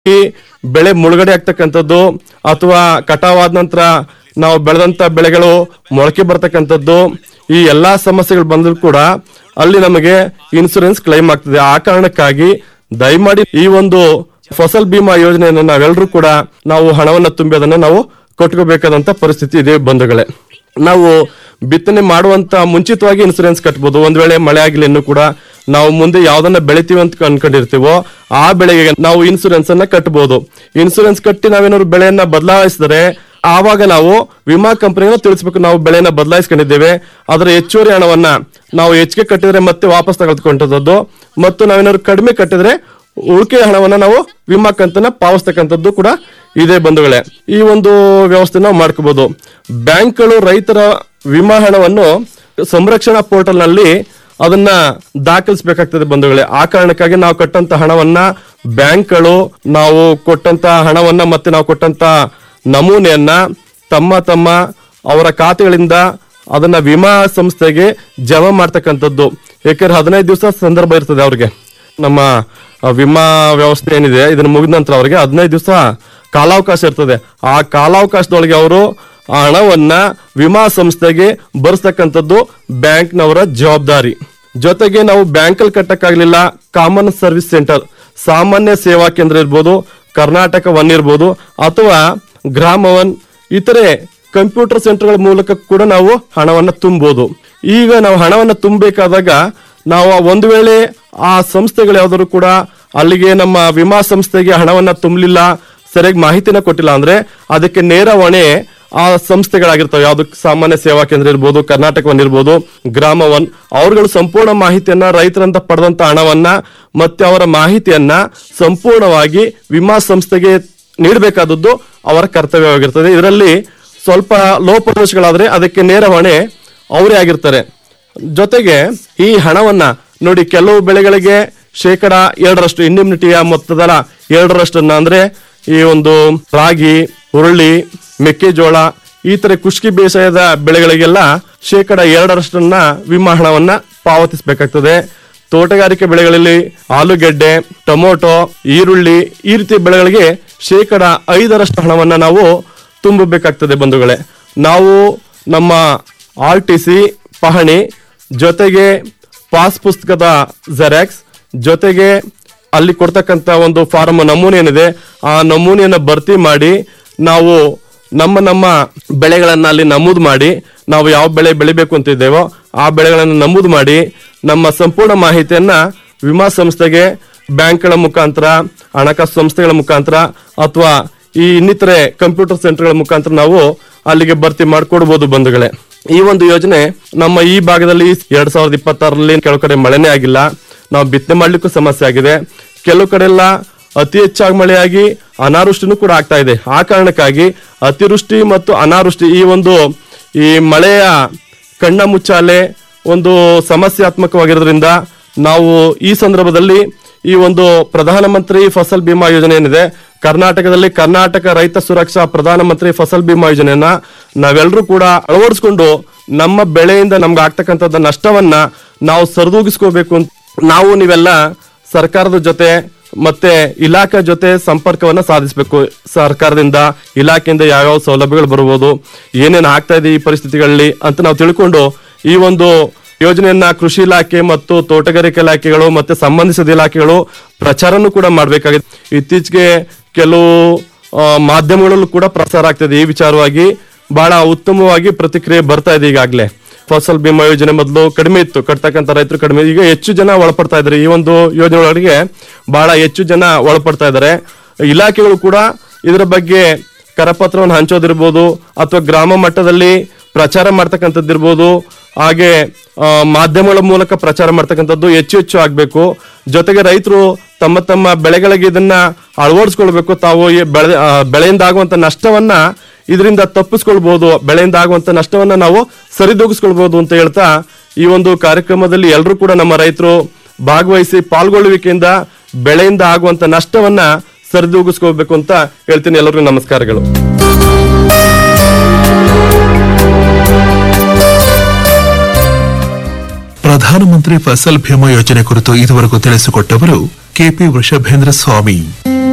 ಈ ಬೆಳೆ ಮುಳುಗಡೆ ಆಗ್ತಕ್ಕಂಥದ್ದು ಅಥವಾ ಕಟಾವಾದ ನಂತರ ನಾವು ಬೆಳೆದಂತ ಬೆಳೆಗಳು ಮೊಳಕೆ ಬರ್ತಕ್ಕಂಥದ್ದು, ಈ ಎಲ್ಲಾ ಸಮಸ್ಯೆಗಳು ಬಂದರೂ ಕೂಡ ಅಲ್ಲಿ ನಮಗೆ ಇನ್ಸೂರೆನ್ಸ್ ಕ್ಲೈಮ್ ಆಗ್ತದೆ. ಆ ಕಾರಣಕ್ಕಾಗಿ ದಯಮಾಡಿ ಈ ಒಂದು ಫಸಲ್ ಬಿಮಾ ಯೋಜನೆಯನ್ನು ನಾವೆಲ್ಲರೂ ಕೂಡ ನಾವು ಹಣವನ್ನ ತುಂಬಿ ಅದನ್ನ ನಾವು ಕಟ್ಕೋಬೇಕಾದಂತ ಪರಿಸ್ಥಿತಿ ಇದೆ ಬಂಧುಗಳೇ. ನಾವು ಬಿತ್ತನೆ ಮಾಡುವಂತ ಮುಂಚಿತವಾಗಿ ಇನ್ಸೂರೆನ್ಸ್ ಕಟ್ಬೋದು. ಒಂದ್ ವೇಳೆ ಮಳೆ ಆಗಿಲ್ಲ ಇನ್ನೂ ಕೂಡ ನಾವು ಮುಂದೆ ಯಾವ್ದನ್ನ ಬೆಳಿತೀವಿ ಅಂತ ಅನ್ಕೊಂಡಿರ್ತೀವೋ ಆ ಬೆಳೆಗೆ ನಾವು ಇನ್ಸೂರೆನ್ಸ್ ಅನ್ನ ಕಟ್ಟಬಹುದು. ಇನ್ಸೂರೆನ್ಸ್ ಕಟ್ಟಿ ನಾವೇನಾದ್ರು ಬೆಳೆಯನ್ನ ಬದಲಾಯಿಸಿದ್ರೆ ಆವಾಗ ನಾವು ವಿಮಾ ಕಂಪನಿಗೆ ತಿಳಿಸಬೇಕು ನಾವು ಬೆಳೆಯನ್ನ ಬದಲಾಯಿಸ್ಕೊಂಡಿದ್ದೇವೆ, ಅದರ ಹೆಚ್ಚುವರಿ ಹಣವನ್ನ ನಾವು ಹೆಚ್ಚಿಗೆ ಕಟ್ಟಿದ್ರೆ ಮತ್ತೆ ವಾಪಸ್ ತಗೊಳ್ತಕ್ಕಂಥದ್ದು, ಮತ್ತು ನಾವೇನಾದ್ರು ಕಡಿಮೆ ಕಟ್ಟಿದ್ರೆ ಉಳಿಕೆ ಹಣವನ್ನ ನಾವು ವಿಮಾ ಕಂತನ್ನ ಪಾವತಿಸ್ತಕ್ಕಂಥದ್ದು ಕೂಡ ಇದೆ ಬಂಧುಗಳೇ. ಈ ಒಂದು ವ್ಯವಸ್ಥೆ ನಾವು ಮಾಡ್ಕೋಬಹುದು. ಬ್ಯಾಂಕ್ಗಳು ರೈತರ ವಿಮಾ ಹಣವನ್ನು ಸಂರಕ್ಷಣಾ ಪೋರ್ಟಲ್ ನಲ್ಲಿ ಅದನ್ನ ದಾಖಲಿಸಬೇಕಾಗ್ತದೆ ಬಂಧುಗಳೇ. ಆ ಕಾರಣಕ್ಕಾಗಿ ನಾವು ಕೊಟ್ಟಂತ ಹಣವನ್ನ ಬ್ಯಾಂಕ್ಗಳು ನಾವು ಕೊಟ್ಟಂತ ಹಣವನ್ನ ಮತ್ತೆ ನಾವು ಕೊಟ್ಟಂತ ನಮೂನೆಯನ್ನ ತಮ್ಮ ಅವರ ಖಾತೆಗಳಿಂದ ಅದನ್ನ ವಿಮಾ ಸಂಸ್ಥೆಗೆ ಜಮಾ ಮಾಡ್ತಕ್ಕಂಥದ್ದು. ಯಾಕಂದ್ರೆ 15 ದಿವಸ ಸಂದರ್ಭ ಇರ್ತದೆ ಅವ್ರಿಗೆ. ನಮ್ಮ ವಿಮಾ ವ್ಯವಸ್ಥೆ ಏನಿದೆ ಇದನ್ನ ಮುಗಿದ ನಂತರ ಅವರಿಗೆ 15 ದಿವಸ ಕಾಲಾವಕಾಶ ಇರ್ತದೆ. ಆ ಕಾಲಾವಕಾಶದೊಳಗೆ ಅವರು ಆ ಹಣವನ್ನ ವಿಮಾ ಸಂಸ್ಥೆಗೆ ಬರ್ಸ್ತಕ್ಕಂಥದ್ದು ಬ್ಯಾಂಕ್ನವರ ಜವಾಬ್ದಾರಿ. ಜೊತೆಗೆ ನಾವು ಬ್ಯಾಂಕಲ್ಲಿ ಕಟ್ಟಕ್ಕಾಗ್ಲಿಲ್ಲ, ಕಾಮನ್ ಸರ್ವಿಸ್ ಸೆಂಟರ್, ಸಾಮಾನ್ಯ ಸೇವಾ ಕೇಂದ್ರ ಇರ್ಬೋದು, ಕರ್ನಾಟಕ ಒನ್ ಇರ್ಬೋದು, ಅಥವಾ ಗ್ರಾಮ ಒನ್, ಇತರೆ ಕಂಪ್ಯೂಟರ್ ಸೆಂಟರ್ಗಳ ಮೂಲಕ ಕೂಡ ನಾವು ಹಣವನ್ನ ತುಂಬಬಹುದು. ಈಗ ನಾವು ಹಣವನ್ನ ತುಂಬಬೇಕಾದಾಗ ನಾವು ಒಂದು ವೇಳೆ ಆ ಸಂಸ್ಥೆಗಳು ಯಾವ್ದಾದ್ರು ಕೂಡ ಅಲ್ಲಿಗೆ ನಮ್ಮ ವಿಮಾ ಸಂಸ್ಥೆಗೆ ಹಣವನ್ನ ತುಂಬಲಿಲ್ಲ, ಸರಿಯಾಗಿ ಮಾಹಿತಿನ ಕೊಟ್ಟಿಲ್ಲ ಅಂದ್ರೆ ಅದಕ್ಕೆ ನೇರ ಹೊಣೆ ಆ ಸಂಸ್ಥೆಗಳಾಗಿರ್ತವೆ. ಯಾವ್ದು ಸಾಮಾನ್ಯ ಸೇವಾ ಕೇಂದ್ರ ಇರ್ಬೋದು, ಕರ್ನಾಟಕ ಒನ್ ಇರ್ಬೋದು, ಗ್ರಾಮ ಒನ್, ಅವ್ರುಗಳು ಸಂಪೂರ್ಣ ಮಾಹಿತಿಯನ್ನ ರೈತರಂತ ಪಡೆದಂತ ಹಣವನ್ನ ಮತ್ತೆ ಅವರ ಮಾಹಿತಿಯನ್ನ ಸಂಪೂರ್ಣವಾಗಿ ವಿಮಾ ಸಂಸ್ಥೆಗೆ ನೀಡಬೇಕಾದದ್ದು ಅವರ ಕರ್ತವ್ಯವಾಗಿರ್ತದೆ. ಇದರಲ್ಲಿ ಸ್ವಲ್ಪ ಲೋಪದೋಷಗಳಾದ್ರೆ ಅದಕ್ಕೆ ನೇರ ಹೊಣೆ ಅವರೇ ಆಗಿರ್ತಾರೆ. ಜೊತೆಗೆ ಈ ಹಣವನ್ನ ನೋಡಿ, ಕೆಲವು ಬೆಳೆಗಳಿಗೆ 2% ಇಂಡಿಮ್ನಿಟಿಯ ಮೊತ್ತದ 2% ಅಂದ್ರೆ ಈ ಒಂದು ರಾಗಿ, ಹುರುಳಿ, ಮೆಕ್ಕೆಜೋಳ, ಈ ತರ ಕುಷ್ಕಿ ಬೇಸಾಯದ ಬೆಳೆಗಳಿಗೆಲ್ಲ 2% ವಿಮಾ ಹಣವನ್ನ ಪಾವತಿಸಬೇಕಾಗ್ತದೆ. ತೋಟಗಾರಿಕೆ ಬೆಳೆಗಳಲ್ಲಿ ಆಲೂಗೆಡ್ಡೆ, ಟೊಮೊಟೊ, ಈರುಳ್ಳಿ, ಈ ರೀತಿ ಬೆಳೆಗಳಿಗೆ 5% ಹಣವನ್ನ ನಾವು ತುಂಬಬೇಕಾಗ್ತದೆ ಬಂಧುಗಳೇ. ನಾವು ನಮ್ಮ RTC ಪಹಣಿ ಜೊತೆಗೆ ಪಾಸ್ ಪುಸ್ತಕದ ಜೆರಾಕ್ಸ್ ಜೊತೆಗೆ ಅಲ್ಲಿ ಕೊಡ್ತಕ್ಕಂತ ಒಂದು ಫಾರ್ಮ್ ನಮೂನೆ ಏನಿದೆ ಆ ನಮೂನೆಯನ್ನ ಭರ್ತಿ ಮಾಡಿ ನಾವು ನಮ್ಮ ಬೆಳೆಗಳನ್ನ ಅಲ್ಲಿ ನಮೂದು ಮಾಡಿ ನಾವು ಯಾವ ಬೆಳೆ ಬೆಳಿಬೇಕು ಅಂತ ಇದ್ದೇವೋ ಆ ಬೆಳೆಗಳನ್ನು ನಮೂದು ಮಾಡಿ ನಮ್ಮ ಸಂಪೂರ್ಣ ಮಾಹಿತಿಯನ್ನ ವಿಮಾ ಸಂಸ್ಥೆಗೆ ಬ್ಯಾಂಕ್ಗಳ ಮುಖಾಂತರ, ಹಣಕಾಸು ಸಂಸ್ಥೆಗಳ ಮುಖಾಂತರ ಅಥವಾ ಈ ಇನ್ನಿತರೆ ಕಂಪ್ಯೂಟರ್ ಸೆಂಟರ್ಗಳ ಮುಖಾಂತರ ನಾವು ಅಲ್ಲಿಗೆ ಭರ್ತಿ ಮಾಡಿಕೊಡ್ಬೋದು ಬಂಧುಗಳೇ. ಈ ಒಂದು ಯೋಜನೆ ನಮ್ಮ ಈ ಭಾಗದಲ್ಲಿ 2026ರಲ್ಲಿ ಕೆಲವು ಕಡೆ ಮಳೆನೇ ಆಗಿಲ್ಲ, ನಾವು ಬಿತ್ತನೆ ಮಾಡ್ಲಿಕ್ಕೂ ಸಮಸ್ಯೆ ಆಗಿದೆ. ಕೆಲವು ಕಡೆ ಎಲ್ಲ ಅತಿ ಹೆಚ್ಚಾಗಿ ಮಳೆಯಾಗಿ ಅನಾವೃಷ್ಟಿನೂ ಕೂಡ ಆಗ್ತಾ ಇದೆ. ಆ ಕಾರಣಕ್ಕಾಗಿ ಅತಿವೃಷ್ಟಿ ಮತ್ತು ಅನಾವೃಷ್ಟಿ ಈ ಮಳೆಯ ಕಣ್ಣ ಮುಚ್ಚಾಲೆ ಒಂದು ಸಮಸ್ಯಾತ್ಮಕವಾಗಿರೋದ್ರಿಂದ ನಾವು ಈ ಸಂದರ್ಭದಲ್ಲಿ ಈ ಒಂದು ಪ್ರಧಾನಮಂತ್ರಿ ಫಸಲ್ ಬಿಮಾ ಯೋಜನೆ ಏನಿದೆ, ಕರ್ನಾಟಕದಲ್ಲಿ ಕರ್ನಾಟಕ ರೈತ ಸುರಕ್ಷಾ ಪ್ರಧಾನಮಂತ್ರಿ ಫಸಲ್ ಬಿಮಾ ಯೋಜನೆಯನ್ನ ನಾವೆಲ್ಲರೂ ಕೂಡ ಅಳವಡಿಸಿಕೊಂಡು ನಮ್ಮ ಬೆಳೆಯಿಂದ ನಮ್ಗೆ ಆಗ್ತಕ್ಕಂಥದ್ದು ನಷ್ಟವನ್ನ ನಾವು ಸರಿದೂಗಿಸ್ಕೋಬೇಕು ಅಂತ ನಾವು ನೀವೆಲ್ಲ ಸರ್ಕಾರದ ಜೊತೆ ಮತ್ತೆ ಇಲಾಖೆ ಜೊತೆ ಸಂಪರ್ಕವನ್ನ ಸಾಧಿಸಬೇಕು. ಸರ್ಕಾರದಿಂದ, ಇಲಾಖೆಯಿಂದ ಯಾವ್ಯಾವ ಸೌಲಭ್ಯಗಳು ಬರ್ಬೋದು, ಏನೇನು ಆಗ್ತಾ ಇದೆ ಈ ಪರಿಸ್ಥಿತಿಗಳಲ್ಲಿ ಅಂತ ನಾವು ತಿಳ್ಕೊಂಡು ಈ ಒಂದು ಯೋಜನೆಯನ್ನ ಕೃಷಿ ಇಲಾಖೆ ಮತ್ತು ತೋಟಗಾರಿಕೆ ಇಲಾಖೆಗಳು ಮತ್ತೆ ಸಂಬಂಧಿಸಿದ ಇಲಾಖೆಗಳು ಪ್ರಚಾರನೂ ಕೂಡ ಮಾಡಬೇಕಾಗಿದೆ. ಇತ್ತೀಚೆಗೆ ಕೆಲವು ಮಾಧ್ಯಮಗಳಲ್ಲೂ ಕೂಡ ಪ್ರಸಾರ ಆಗ್ತದೆ ಈ ವಿಚಾರವಾಗಿ. ಬಹಳ ಉತ್ತಮವಾಗಿ ಪ್ರತಿಕ್ರಿಯೆ ಬರ್ತಾ ಇದೆ. ಈಗಾಗಲೇ ಫಸಲ್ ಬಿಮಾ ಯೋಜನೆ ಮೊದಲು ಕಡಿಮೆ ಇತ್ತು, ಕಟ್ತಕ್ಕಂಥ ರೈತರು ಕಡಿಮೆ, ಈಗ ಹೆಚ್ಚು ಜನ ಒಳಪಡ್ತಾ ಇದ್ದಾರೆ. ಈ ಒಂದು ಯೋಜನೆ ಒಳಗೆ ಬಹಳ ಹೆಚ್ಚು ಜನ ಒಳಪಡ್ತಾ ಇದ್ದಾರೆ. ಇಲಾಖೆಗಳು ಕೂಡ ಇದರ ಬಗ್ಗೆ ಕರಪತ್ರವನ್ನು ಹಂಚೋದಿರ್ಬೋದು ಅಥವಾ ಗ್ರಾಮ ಮಟ್ಟದಲ್ಲಿ ಪ್ರಚಾರ ಮಾಡ್ತಕ್ಕಂಥದ್ದಿರ್ಬೋದು, ಹಾಗೆ ಮಾಧ್ಯಮಗಳ ಮೂಲಕ ಪ್ರಚಾರ ಮಾಡ್ತಕ್ಕಂಥದ್ದು ಹೆಚ್ಚು ಆಗ್ಬೇಕು. ಜೊತೆಗೆ ರೈತರು ತಮ್ಮ ಬೆಳೆಗಳಿಗೆ ಇದನ್ನ ಅಳವಡಿಸ್ಕೊಳ್ಬೇಕು. ತಾವು ಬೆಳೆಯಿಂದ ಆಗುವಂತ ನಷ್ಟವನ್ನ ಇದರಿಂದ ತಪ್ಪಿಸ್ಕೊಳ್ಬಹುದು, ಬೆಳೆಯಿಂದ ಆಗುವಂತ ನಷ್ಟವನ್ನ ನಾವು ಸರಿದೂಗಿಸ್ಕೊಳ್ಬಹುದು ಅಂತ ಹೇಳ್ತಾ ಈ ಒಂದು ಕಾರ್ಯಕ್ರಮದಲ್ಲಿ ಎಲ್ಲರೂ ಕೂಡ ನಮ್ಮ ರೈತರು ಭಾಗವಹಿಸಿ ಪಾಲ್ಗೊಳ್ಳುವಿಕೆಯಿಂದ ಬೆಳೆಯಿಂದ ಆಗುವಂತ ನಷ್ಟವನ್ನ ಸರಿದೂಗಿಸ್ಕೋಬೇಕು ಅಂತ ಹೇಳ್ತೀನಿ. ಎಲ್ಲರಿಗೂ ನಮಸ್ಕಾರಗಳು. ಪ್ರಧಾನಮಂತ್ರಿ ಫಸಲ್ ಭೀಮಾ ಯೋಜನೆ ಕುರಿತು ಇದುವರೆಗೂ ತಿಳಿಸಿಕೊಟ್ಟವರು ಕೆಪಿ ವೃಷಭೇಂದ್ರ ಸ್ವಾಮಿ.